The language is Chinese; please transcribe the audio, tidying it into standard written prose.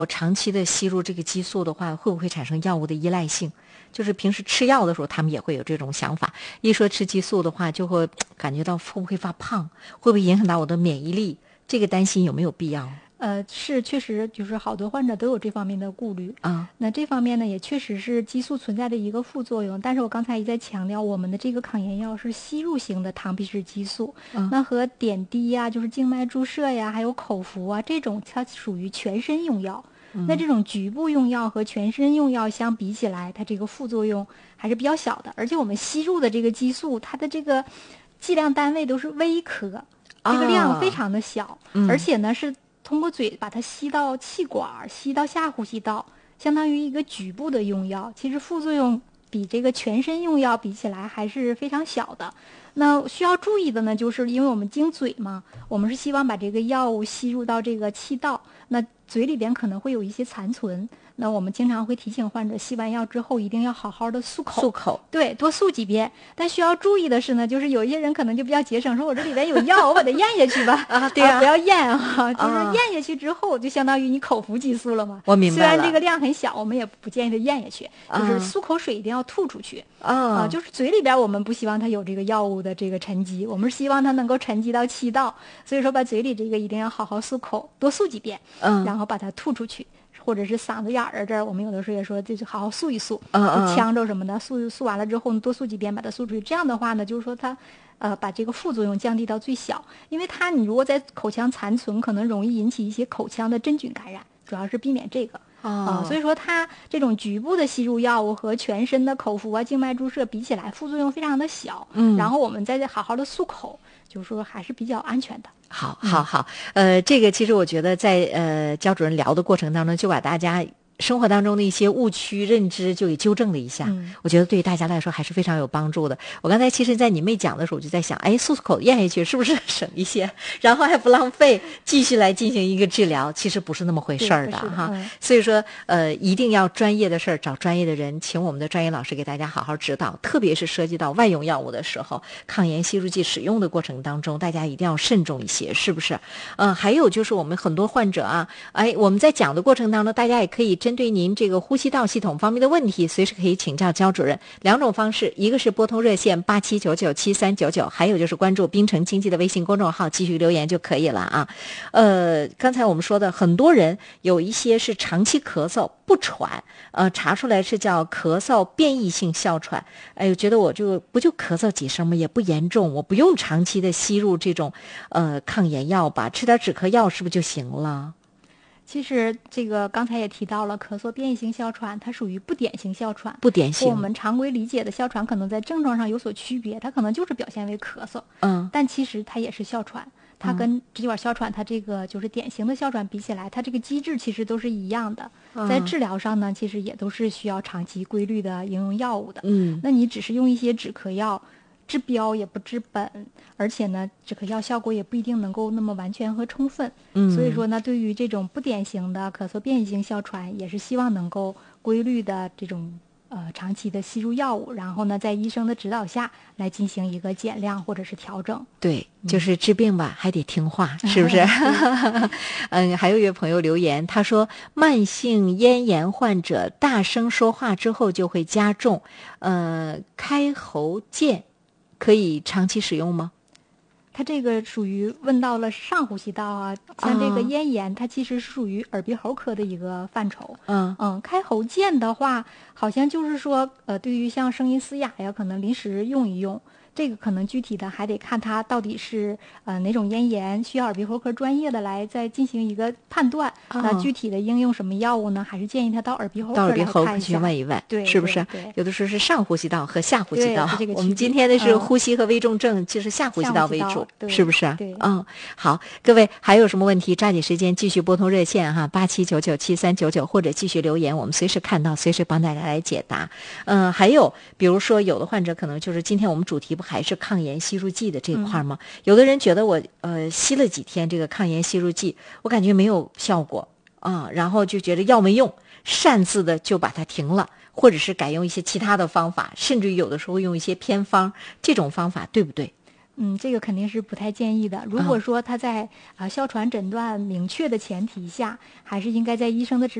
我长期的吸入这个激素的话，会不会产生药物的依赖性？就是平时吃药的时候，他们也会有这种想法。一说吃激素的话，就会感觉到会不会发胖，会不会影响到我的免疫力？这个担心有没有必要？ 是确实就是好多患者都有这方面的顾虑啊。 那这方面呢，也确实是激素存在的一个副作用。但是我刚才一再强调，我们的这个抗炎药是吸入型的糖皮质激素，那和点滴呀、就是静脉注射呀，还有口服啊这种，它属于全身用药。那这种局部用药和全身用药相比起来，它这个副作用还是比较小的。而且我们吸入的这个激素，它的这个剂量单位都是微克，这个量非常的小，而且呢是通过嘴把它吸到气管，吸到下呼吸道，相当于一个局部的用药。其实副作用比这个全身用药比起来还是非常小的。那需要注意的呢，就是因为我们经嘴嘛，我们是希望把这个药物吸入到这个气道，那嘴里边可能会有一些残存。那我们经常会提醒患者，吸完药之后一定要好好的漱口。 漱口， 对，多漱几遍。但需要注意的是呢，就是有一些人可能就比较节省，说我这里边有药，我把它咽下去吧。 对啊， 不要咽啊，就是咽下去之后，就相当于你口服激素了嘛。 我明白了。 虽然这个量很小，我们也不建议它咽下去，就是漱口水一定要吐出去。就是嘴里边我们不希望它有这个药物的这个沉积，我们是希望它能够沉积到气道，所以说把嘴里这个一定要好好漱口，多漱几遍，然后把它吐出去。或者是嗓子眼儿这儿，我们有的时候也说，就是好好漱一漱，呛着什么的，漱完了之后多漱几遍，把它漱出去。这样的话呢，就是说它，把这个副作用降低到最小。因为你如果在口腔残存，可能容易引起一些口腔的真菌感染，主要是避免这个。所以说它这种局部的吸入药物和全身的口服啊、静脉注射比起来，副作用非常的小。然后我们再好好的漱口，就是说还是比较安全的。 好，这个其实我觉得在焦主任聊的过程当中，就把大家生活当中的一些误区认知就给纠正了一下，我觉得对大家来说还是非常有帮助的。我刚才其实在你没讲的时候，我就在想，漱口咽下去是不是省一些，然后还不浪费，继续来进行一个治疗，其实不是那么回事儿的哈。所以说一定要专业的事儿找专业的人，请我们的专业老师给大家好好指导，特别是涉及到外用药物的时候，抗炎吸入剂使用的过程当中，大家一定要慎重一些，是不是？还有就是我们很多患者啊，我们在讲的过程当中，大家也可以针对您这个呼吸道系统方面的问题，随时可以请教焦主任。两种方式，一个是拨通热线87997399，还有就是关注滨城经济的微信公众号，继续留言就可以了啊。刚才我们说的，很多人有一些是长期咳嗽不喘，查出来是叫咳嗽变异性哮喘。我觉得我不就咳嗽几声吗？也不严重，我不用长期的吸入这种抗炎药吧，吃点止咳药是不是就行了？ 其实这个刚才也提到了，咳嗽变异性哮喘，它属于不典型哮喘。 不典型， 我们常规理解的哮喘可能在症状上有所区别，它可能就是表现为咳嗽，但其实它也是哮喘。它跟支气管哮喘，它这个就是典型的哮喘比起来，它这个机制其实都是一样的。在治疗上呢，其实也都是需要长期规律的应用药物的。那你只是用一些止咳药，治标也不治本，而且呢，止咳药效果也不一定能够那么完全和充分。所以说呢，对于这种不典型的咳嗽变异性哮喘，也是希望能够规律的这种长期的吸入药物，然后呢，在医生的指导下来进行一个减量或者是调整。 对，就是治病吧，还得听话，是不是？还有一位朋友留言，他说慢性咽炎患者大声说话之后就会加重，开喉键可以长期使用吗？ 它这个属于问到了上呼吸道啊，像这个咽炎，它其实是属于耳鼻喉科的一个范畴。开喉键的话，好像就是说，对于像声音嘶哑呀，可能临时用一用。这个可能具体的还得看它到底是哪种咽炎，需要耳鼻喉科专业的来再进行一个判断。那具体的应用什么药物呢？还是建议他到耳鼻喉科来看一下， 去问一问， 对， 是不是？ 对， 有的时候是上呼吸道和下呼吸道。我们今天的是呼吸和危重症，就是下呼吸道为主，是不是？ 对， 好，各位还有什么问题，抓紧时间继续拨通热线哈，87997399，或者继续留言，我们随时看到，随时帮大家来解答。还有比如说有的患者可能就是今天我们主题不还是抗炎吸入剂的这一块吗？有的人觉得我吸了几天这个抗炎吸入剂，我感觉没有效果然后就觉得药没用，擅自的就把它停了，或者是改用一些其他的方法，甚至于有的时候用一些偏方，这种方法对不对？ 这个肯定是不太建议的。如果说他在哮喘诊断明确的前提下，还是应该在医生的指